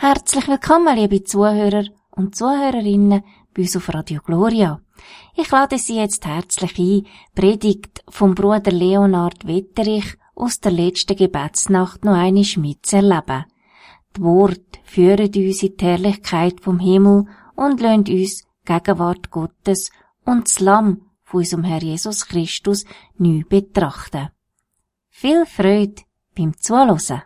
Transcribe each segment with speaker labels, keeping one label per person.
Speaker 1: Herzlich willkommen, liebe Zuhörer und Zuhörerinnen bei uns auf Radio Gloria. Ich lade Sie jetzt herzlich ein, Predigt vom Bruder Leonhard Wetterich aus der letzten Gebetsnacht noch einmal mitzuerleben. Die Worte führen uns in die Herrlichkeit vom Himmel und lassen uns die Gegenwart Gottes und das Lamm von unserem Herr Jesus Christus neu betrachten. Viel Freude beim Zuhören.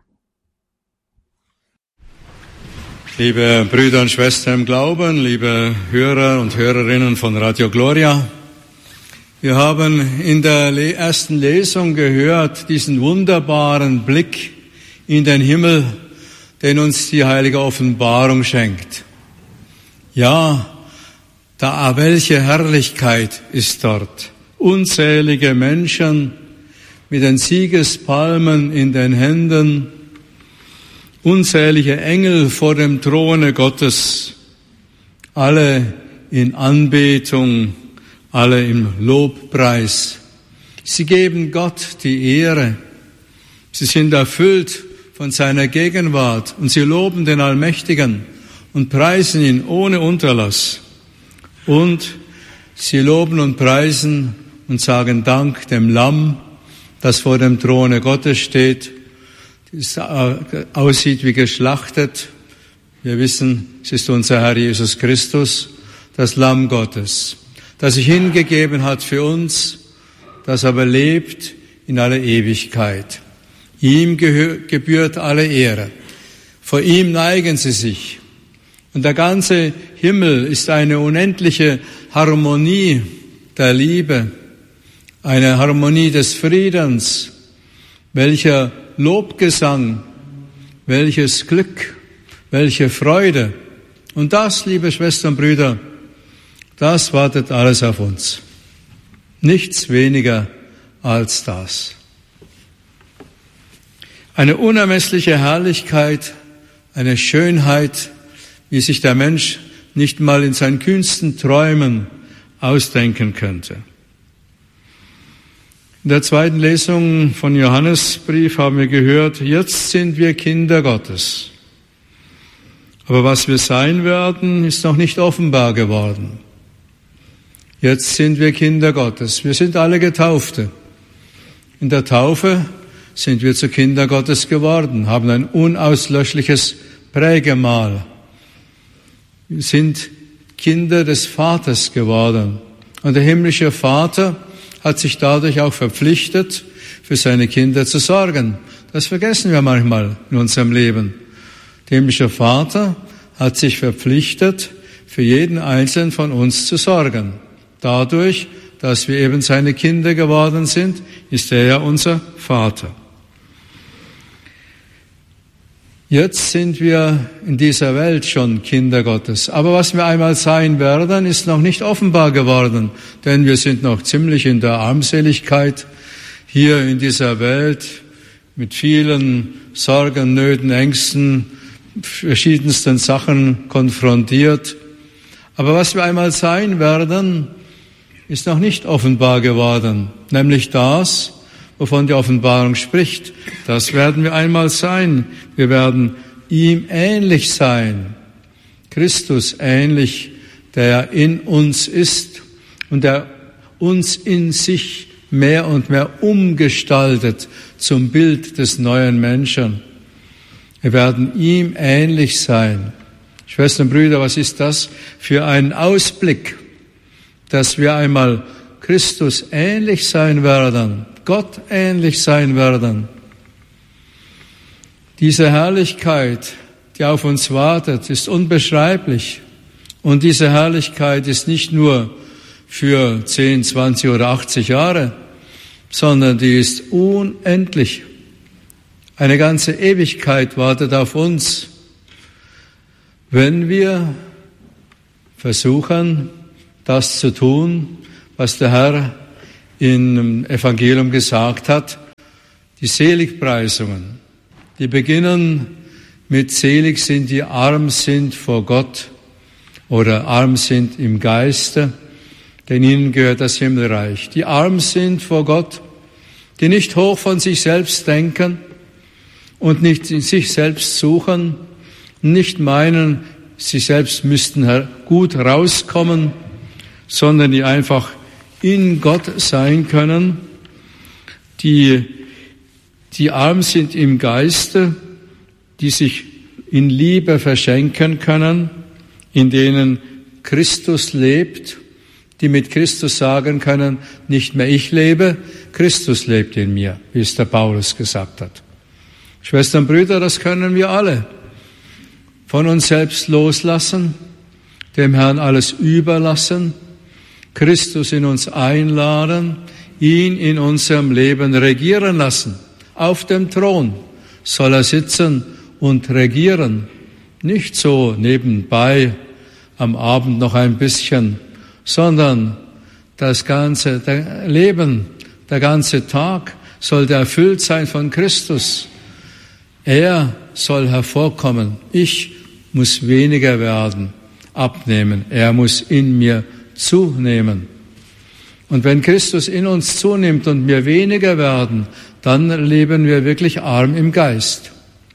Speaker 2: Liebe Brüder und Schwestern im Glauben, liebe Hörer und Hörerinnen von Radio Gloria, wir haben in der ersten Lesung gehört, diesen wunderbaren Blick in den Himmel, den uns die heilige Offenbarung schenkt. Ja, da welche Herrlichkeit ist dort. Unzählige Menschen mit den Siegespalmen in den Händen, unzählige Engel vor dem Throne Gottes, alle in Anbetung, alle im Lobpreis. Sie geben Gott die Ehre. Sie sind erfüllt von seiner Gegenwart und sie loben den Allmächtigen und preisen ihn ohne Unterlass. Und sie loben und preisen und sagen Dank dem Lamm, das vor dem Throne Gottes steht, das aussieht wie geschlachtet. Wir wissen, es ist unser Herr Jesus Christus, das Lamm Gottes, das sich hingegeben hat für uns, das aber lebt in aller Ewigkeit. Ihm gebührt alle Ehre. Vor ihm neigen sie sich. Und der ganze Himmel ist eine unendliche Harmonie der Liebe, eine Harmonie des Friedens, welcher Lobgesang, welches Glück, welche Freude. Und das, liebe Schwestern und Brüder, das wartet alles auf uns. Nichts weniger als das. Eine unermessliche Herrlichkeit, eine Schönheit, wie sich der Mensch nicht mal in seinen kühnsten Träumen ausdenken könnte. In der zweiten Lesung von Johannesbrief haben wir gehört, jetzt sind wir Kinder Gottes. Aber was wir sein werden, ist noch nicht offenbar geworden. Jetzt sind wir Kinder Gottes. Wir sind alle Getaufte. In der Taufe sind wir zu Kinder Gottes geworden, haben ein unauslöschliches Prägemal. Wir sind Kinder des Vaters geworden. Und der himmlische Vater hat sich dadurch auch verpflichtet, für seine Kinder zu sorgen. Das vergessen wir manchmal in unserem Leben. Der himmlische Vater hat sich verpflichtet, für jeden Einzelnen von uns zu sorgen. Dadurch, dass wir eben seine Kinder geworden sind, ist er ja unser Vater. Jetzt sind wir in dieser Welt schon Kinder Gottes. Aber was wir einmal sein werden, ist noch nicht offenbar geworden. Denn wir sind noch ziemlich in der Armseligkeit hier in dieser Welt mit vielen Sorgen, Nöten, Ängsten, verschiedensten Sachen konfrontiert. Aber was wir einmal sein werden, ist noch nicht offenbar geworden. Nämlich das, wovon die Offenbarung spricht. Das werden wir einmal sein. Wir werden ihm ähnlich sein. Christus ähnlich, der in uns ist und der uns in sich mehr und mehr umgestaltet zum Bild des neuen Menschen. Wir werden ihm ähnlich sein. Schwestern und Brüder, was ist das für ein Ausblick, dass wir einmal Christus ähnlich sein werden, Gott ähnlich sein werden. Diese Herrlichkeit, die auf uns wartet, ist unbeschreiblich. Und diese Herrlichkeit ist nicht nur für 10, 20 oder 80 Jahre, sondern die ist unendlich. Eine ganze Ewigkeit wartet auf uns, wenn wir versuchen, das zu tun, was der Herr im Evangelium gesagt hat, die Seligpreisungen, die beginnen mit selig sind, die arm sind vor Gott oder arm sind im Geiste, denn ihnen gehört das Himmelreich. Die arm sind vor Gott, die nicht hoch von sich selbst denken und nicht in sich selbst suchen nicht meinen, sie selbst müssten gut rauskommen, sondern die einfach in Gott sein können, die arm sind im Geiste, die sich in Liebe verschenken können, in denen Christus lebt, die mit Christus sagen können, nicht mehr ich lebe, Christus lebt in mir, wie es der Paulus gesagt hat. Schwestern und Brüder, das können wir alle. Von uns selbst loslassen, dem Herrn alles überlassen, Christus in uns einladen, ihn in unserem Leben regieren lassen. Auf dem Thron soll er sitzen und regieren. Nicht so nebenbei am Abend noch ein bisschen, sondern das ganze Leben, der ganze Tag sollte erfüllt sein von Christus. Er soll hervorkommen. Ich muss weniger werden, abnehmen. Er muss in mir zunehmen. Und wenn Christus in uns zunimmt und wir weniger werden, dann leben wir wirklich arm im Geist.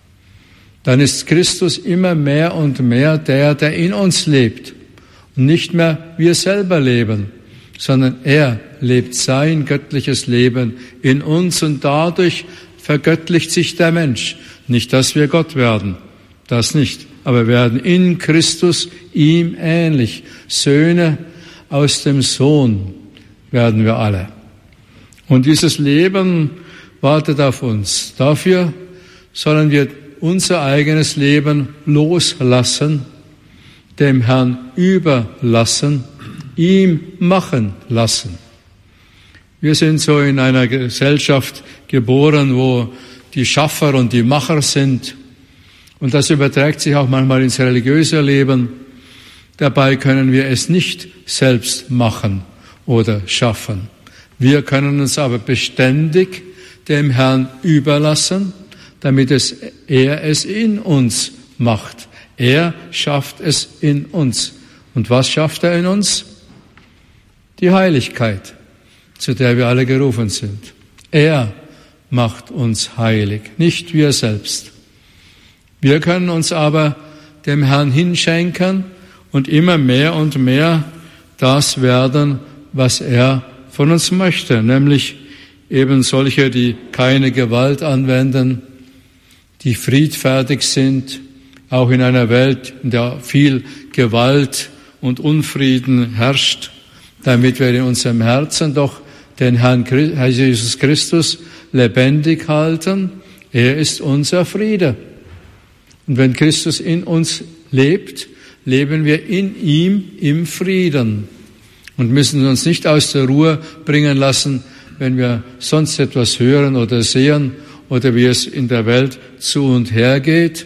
Speaker 2: Dann ist Christus immer mehr und mehr der in uns lebt. Und nicht mehr wir selber leben, sondern er lebt sein göttliches Leben in uns und dadurch vergöttlicht sich der Mensch. Nicht, dass wir Gott werden, das nicht, aber wir werden in Christus ihm ähnlich. Söhne aus dem Sohn werden wir alle. Und dieses Leben wartet auf uns. Dafür sollen wir unser eigenes Leben loslassen, dem Herrn überlassen, ihm machen lassen. Wir sind so in einer Gesellschaft geboren, wo die Schaffer und die Macher sind. Und das überträgt sich auch manchmal ins religiöse Leben. Dabei können wir es nicht selbst machen oder schaffen. Wir können uns aber beständig dem Herrn überlassen, damit er es in uns macht. Er schafft es in uns. Und was schafft er in uns? Die Heiligkeit, zu der wir alle gerufen sind. Er macht uns heilig, nicht wir selbst. Wir können uns aber dem Herrn hinschenken und immer mehr und mehr das werden, was er von uns möchte, nämlich eben solche, die keine Gewalt anwenden, die friedfertig sind, auch in einer Welt, in der viel Gewalt und Unfrieden herrscht, damit wir in unserem Herzen doch den Herrn Jesus Christus lebendig halten. Er ist unser Friede. Und wenn Christus in uns lebt, leben wir in ihm im Frieden und müssen uns nicht aus der Ruhe bringen lassen, wenn wir sonst etwas hören oder sehen oder wie es in der Welt zu und her geht.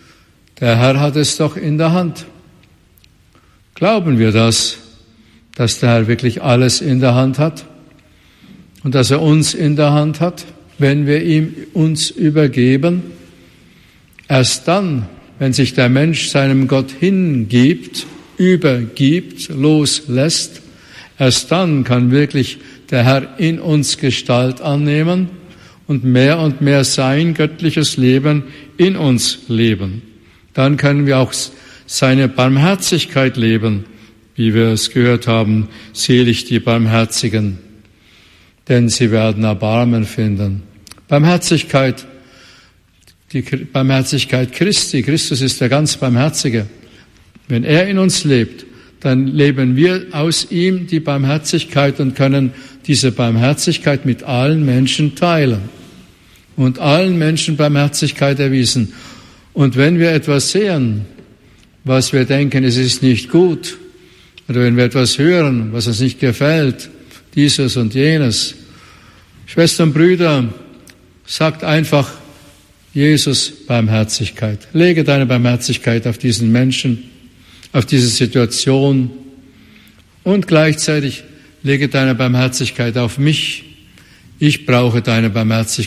Speaker 2: Der Herr hat es doch in der Hand. Glauben wir das, dass der Herr wirklich alles in der Hand hat und dass er uns in der Hand hat, wenn wir ihm uns übergeben? Erst dann, wenn sich der Mensch seinem Gott hingibt, übergibt, loslässt, erst dann kann wirklich der Herr in uns Gestalt annehmen und mehr sein göttliches Leben in uns leben. Dann können wir auch seine Barmherzigkeit leben, wie wir es gehört haben, selig die Barmherzigen, denn sie werden Erbarmen finden. Die Barmherzigkeit Christi. Christus ist der ganz Barmherzige. Wenn er in uns lebt, dann leben wir aus ihm die Barmherzigkeit und können diese Barmherzigkeit mit allen Menschen teilen und allen Menschen Barmherzigkeit erwiesen. Und wenn wir etwas sehen, was wir denken, es ist nicht gut, oder wenn wir etwas hören, was uns nicht gefällt, dieses und jenes, Schwestern und Brüder, sagt einfach, Jesus, Barmherzigkeit. Lege deine Barmherzigkeit auf diesen Menschen, auf diese Situation und gleichzeitig lege deine Barmherzigkeit auf mich. Ich brauche deine Barmherzigkeit.